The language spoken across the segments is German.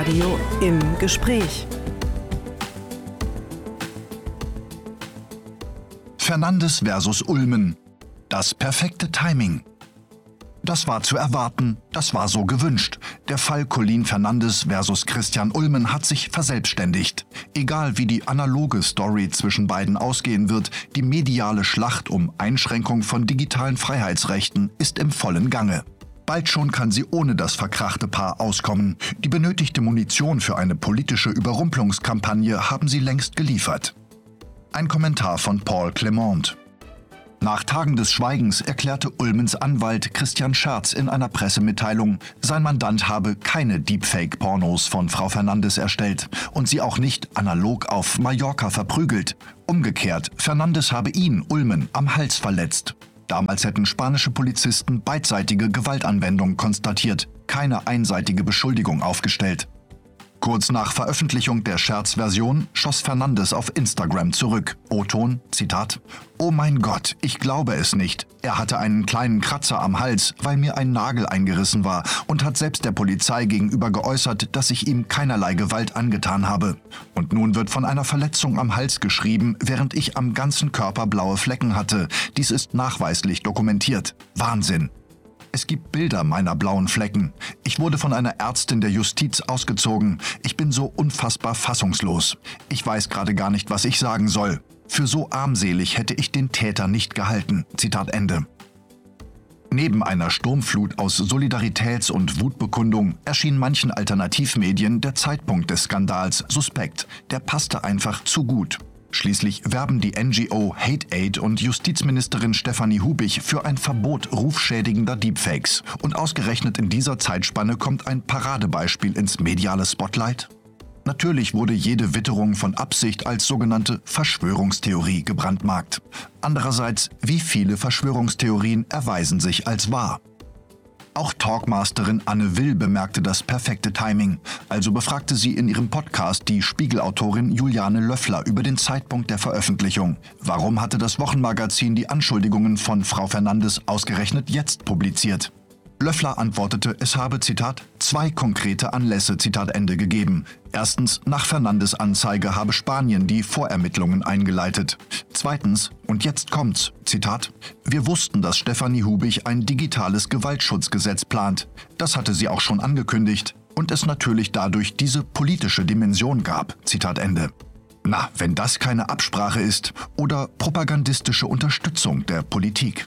Inforadio im Gespräch. Fernandes versus Ulmen. Das perfekte Timing. Das war zu erwarten, das war so gewünscht. Der Fall Colin Fernandes versus Christian Ulmen hat sich verselbstständigt. Egal wie die analoge Story zwischen beiden ausgehen wird, die mediale Schlacht um Einschränkung von digitalen Freiheitsrechten ist im vollen Gange. Bald schon kann sie ohne das verkrachte Paar auskommen. Die benötigte Munition für eine politische Überrumpelungskampagne haben sie längst geliefert. Ein Kommentar von Paul Clement. Nach Tagen des Schweigens erklärte Ulmens Anwalt Christian Scherz in einer Pressemitteilung, sein Mandant habe keine Deepfake-Pornos von Frau Fernandes erstellt und sie auch nicht analog auf Mallorca verprügelt. Umgekehrt, Fernandes habe ihn, Ulmen, am Hals verletzt. Damals hätten spanische Polizisten beidseitige Gewaltanwendung konstatiert, keine einseitige Beschuldigung aufgestellt. Kurz nach Veröffentlichung der Scherz-Version schoss Fernandes auf Instagram zurück. O-Ton, Zitat: „Oh mein Gott, ich glaube es nicht. Er hatte einen kleinen Kratzer am Hals, weil mir ein Nagel eingerissen war und hat selbst der Polizei gegenüber geäußert, dass ich ihm keinerlei Gewalt angetan habe. Und nun wird von einer Verletzung am Hals geschrieben, während ich am ganzen Körper blaue Flecken hatte. Dies ist nachweislich dokumentiert. Wahnsinn. Es gibt Bilder meiner blauen Flecken. Ich wurde von einer Ärztin der Justiz ausgezogen. Ich bin so unfassbar fassungslos. Ich weiß gerade gar nicht, was ich sagen soll. Für so armselig hätte ich den Täter nicht gehalten." Zitat Ende. Neben einer Sturmflut aus Solidaritäts- und Wutbekundung erschien manchen Alternativmedien der Zeitpunkt des Skandals suspekt. Der passte einfach zu gut. Schließlich werben die NGO Hate Aid und Justizministerin Stefanie Hubich für ein Verbot rufschädigender Deepfakes. Und ausgerechnet in dieser Zeitspanne kommt ein Paradebeispiel ins mediale Spotlight? Natürlich wurde jede Witterung von Absicht als sogenannte Verschwörungstheorie gebrandmarkt. Andererseits, wie viele Verschwörungstheorien erweisen sich als wahr? Auch Talkmasterin Anne Will bemerkte das perfekte Timing. Also befragte sie in ihrem Podcast die Spiegel-Autorin Juliane Löffler über den Zeitpunkt der Veröffentlichung. Warum hatte das Wochenmagazin die Anschuldigungen von Frau Fernandes ausgerechnet jetzt publiziert? Löffler antwortete, es habe, Zitat, zwei konkrete Anlässe, Zitat Ende, gegeben. Erstens, nach Fernandes Anzeige habe Spanien die Vorermittlungen eingeleitet. Zweitens, und jetzt kommt's, Zitat, wir wussten, dass Stefanie Hubich ein digitales Gewaltschutzgesetz plant. Das hatte sie auch schon angekündigt und es natürlich dadurch diese politische Dimension gab, Zitat Ende. Na, wenn das keine Absprache ist oder propagandistische Unterstützung der Politik.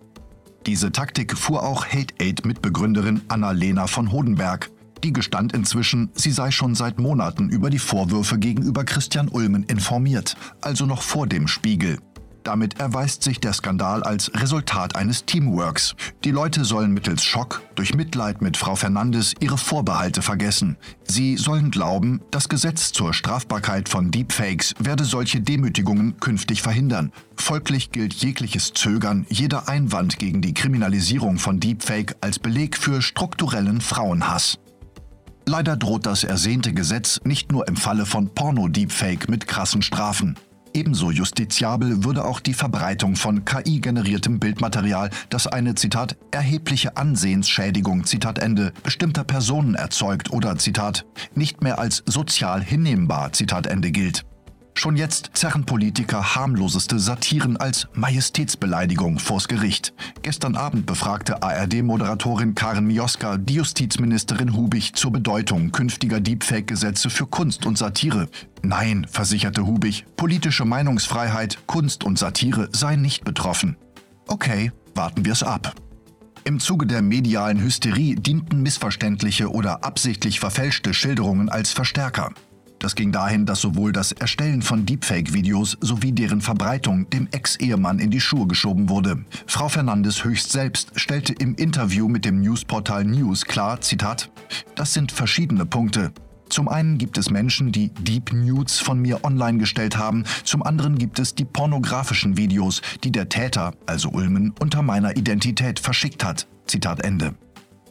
Diese Taktik fuhr auch Hate Aid-Mitbegründerin Anna-Lena von Hodenberg. Die gestand inzwischen, sie sei schon seit Monaten über die Vorwürfe gegenüber Christian Ulmen informiert, also noch vor dem Spiegel. Damit erweist sich der Skandal als Resultat eines Teamworks. Die Leute sollen mittels Schock, durch Mitleid mit Frau Fernandes ihre Vorbehalte vergessen. Sie sollen glauben, das Gesetz zur Strafbarkeit von Deepfakes werde solche Demütigungen künftig verhindern. Folglich gilt jegliches Zögern, jeder Einwand gegen die Kriminalisierung von Deepfake als Beleg für strukturellen Frauenhass. Leider droht das ersehnte Gesetz nicht nur im Falle von Porno-Deepfake mit krassen Strafen. Ebenso justiziabel würde auch die Verbreitung von KI-generiertem Bildmaterial, das eine, Zitat, erhebliche Ansehensschädigung, Zitat Ende, bestimmter Personen erzeugt oder, Zitat, nicht mehr als sozial hinnehmbar, Zitat Ende gilt. Schon jetzt zerren Politiker harmloseste Satiren als Majestätsbeleidigung vors Gericht. Gestern Abend befragte ARD-Moderatorin Karin Mioska die Justizministerin Hubich zur Bedeutung künftiger Deepfake-Gesetze für Kunst und Satire. Nein, versicherte Hubich, politische Meinungsfreiheit, Kunst und Satire seien nicht betroffen. Okay, warten wir es ab. Im Zuge der medialen Hysterie dienten missverständliche oder absichtlich verfälschte Schilderungen als Verstärker. Das ging dahin, dass sowohl das Erstellen von Deepfake-Videos sowie deren Verbreitung dem Ex-Ehemann in die Schuhe geschoben wurde. Frau Fernandes höchst selbst stellte im Interview mit dem Newsportal News klar, Zitat, das sind verschiedene Punkte. Zum einen gibt es Menschen, die Deep Nudes von mir online gestellt haben, zum anderen gibt es die pornografischen Videos, die der Täter, also Ulmen, unter meiner Identität verschickt hat. Zitat Ende.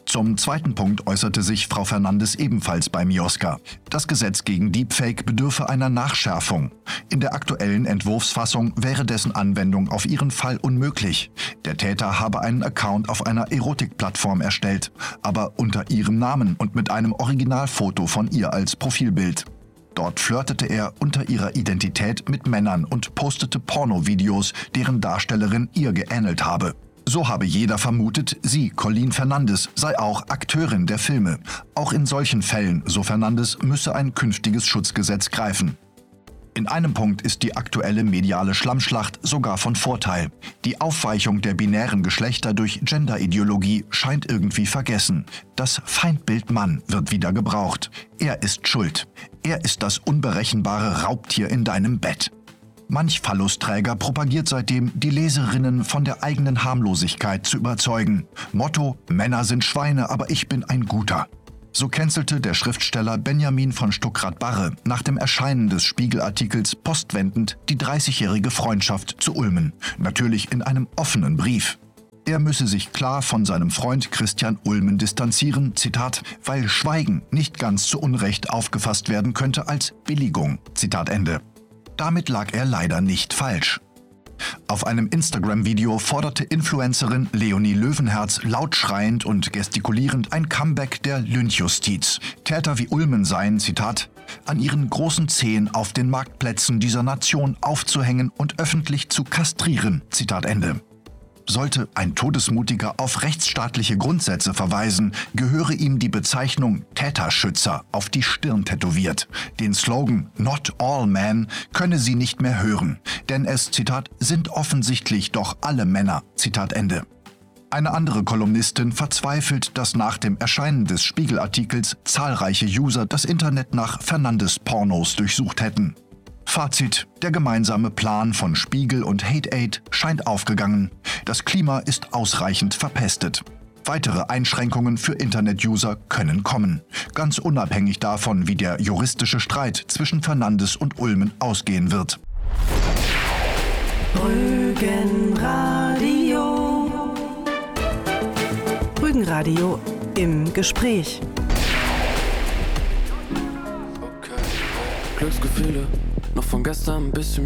Zum zweiten Punkt äußerte sich Frau Fernandes ebenfalls bei Mioska. Das Gesetz gegen Deepfake bedürfe einer Nachschärfung. In der aktuellen Entwurfsfassung wäre dessen Anwendung auf ihren Fall unmöglich. Der Täter habe einen Account auf einer Erotikplattform erstellt, aber unter ihrem Namen und mit einem Originalfoto von ihr als Profilbild. Dort flirtete er unter ihrer Identität mit Männern und postete Pornovideos, deren Darstellerin ihr geähnelt habe. So habe jeder vermutet, sie, Colleen Fernandes, sei auch Akteurin der Filme. Auch in solchen Fällen, so Fernandes, müsse ein künftiges Schutzgesetz greifen. In einem Punkt ist die aktuelle mediale Schlammschlacht sogar von Vorteil. Die Aufweichung der binären Geschlechter durch Genderideologie scheint irgendwie vergessen. Das Feindbild Mann wird wieder gebraucht. Er ist schuld. Er ist das unberechenbare Raubtier in deinem Bett. Manch Phallusträger propagiert seitdem, die Leserinnen von der eigenen Harmlosigkeit zu überzeugen. Motto: Männer sind Schweine, aber ich bin ein Guter. So cancelte der Schriftsteller Benjamin von Stuckrad-Barre nach dem Erscheinen des Spiegelartikels postwendend die 30-jährige Freundschaft zu Ulmen. Natürlich in einem offenen Brief. Er müsse sich klar von seinem Freund Christian Ulmen distanzieren, Zitat, weil Schweigen nicht ganz zu Unrecht aufgefasst werden könnte als Billigung, Zitat Ende. Damit lag er leider nicht falsch. Auf einem Instagram-Video forderte Influencerin Leonie Löwenherz laut schreiend und gestikulierend ein Comeback der Lynchjustiz. Täter wie Ulmen seien, Zitat, an ihren großen Zehen auf den Marktplätzen dieser Nation aufzuhängen und öffentlich zu kastrieren, Zitat Ende. Sollte ein Todesmutiger auf rechtsstaatliche Grundsätze verweisen, gehöre ihm die Bezeichnung Täterschützer auf die Stirn tätowiert. Den Slogan Not all men könne sie nicht mehr hören, denn es, Zitat, sind offensichtlich doch alle Männer, Zitat Ende. Eine andere Kolumnistin verzweifelt, dass nach dem Erscheinen des Spiegelartikels zahlreiche User das Internet nach Fernandes-Pornos durchsucht hätten. Fazit: Der gemeinsame Plan von Spiegel und Hate Aid scheint aufgegangen. Das Klima ist ausreichend verpestet. Weitere Einschränkungen für Internet-User können kommen, ganz unabhängig davon, wie der juristische Streit zwischen Fernandes und Ulmen ausgehen wird. Rügenradio. Rügenradio im Gespräch. Glücksgefühle, noch von gestern ein bisschen